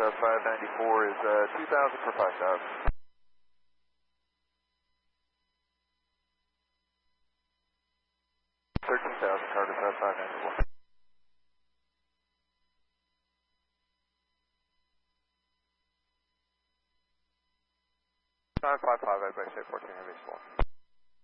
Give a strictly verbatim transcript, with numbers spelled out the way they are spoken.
Carter five ninety-four is uh, two thousand for five thousand. thirteen thousand Carter five ninety-four. nine five five, I base fourteen, release one.